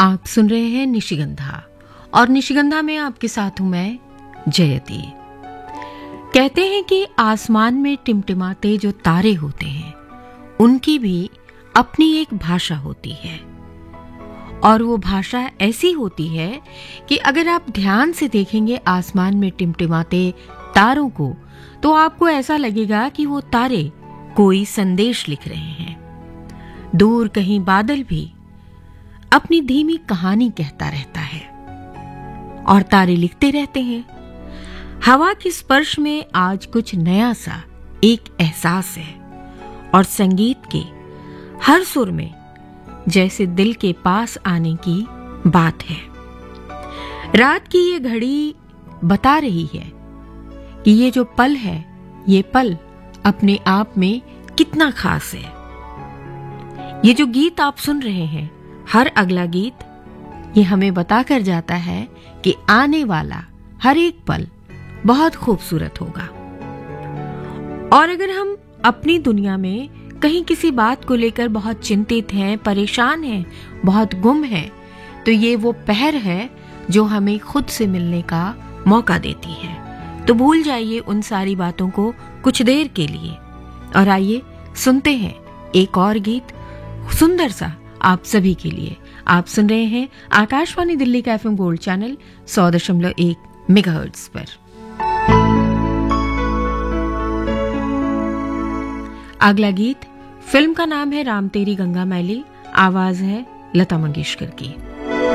आप सुन रहे हैं निशिगंधा और निशिगंधा में आपके साथ हूं मैं जयती। कहते हैं कि आसमान में टिमटिमाते जो तारे होते हैं उनकी भी अपनी एक भाषा होती है और वो भाषा ऐसी होती है कि अगर आप ध्यान से देखेंगे आसमान में टिमटिमाते तारों को तो आपको ऐसा लगेगा कि वो तारे कोई संदेश लिख रहे हैं। दूर कहीं बादल भी अपनी धीमी कहानी कहता रहता है और तारे लिखते रहते हैं। हवा के स्पर्श में आज कुछ नया सा एक एहसास है और संगीत के हर सुर में जैसे दिल के पास आने की बात है। रात की ये घड़ी बता रही है कि ये जो पल है ये पल अपने आप में कितना खास है। ये जो गीत आप सुन रहे हैं, हर अगला गीत ये हमें बताकर जाता है कि आने वाला हर एक पल बहुत खूबसूरत होगा। और अगर हम अपनी दुनिया में कहीं किसी बात को लेकर बहुत चिंतित हैं, परेशान हैं, बहुत गुम हैं, तो ये वो पहर है जो हमें खुद से मिलने का मौका देती है। तो भूल जाइए उन सारी बातों को कुछ देर के लिए और आइए सुनते हैं एक और गीत सुंदर सा आप सभी के लिए। आप सुन रहे हैं आकाशवाणी दिल्ली का FM गोल्ड चैनल 100.1 मेगाहर्ट्ज पर। अगला गीत फिल्म का नाम है राम तेरी गंगा मैली, आवाज है लता मंगेशकर की।